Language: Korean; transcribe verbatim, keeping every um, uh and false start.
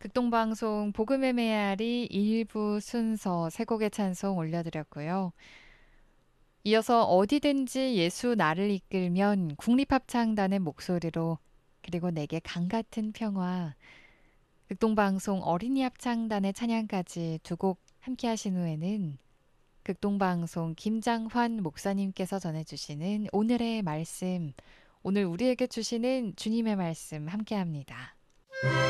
극동방송 복음의 메아리 일부 순서 세 곡의 찬송 올려드렸고요. 이어서 어디든지 예수 나를 이끌면 국립합창단의 목소리로 그리고 내게 강 같은 평화 극동방송 어린이 합창단의 찬양까지 두 곡 함께 하신 후에는 극동방송 김장환 목사님께서 전해주시는 오늘의 말씀, 오늘 우리에게 주시는 주님의 말씀 함께합니다.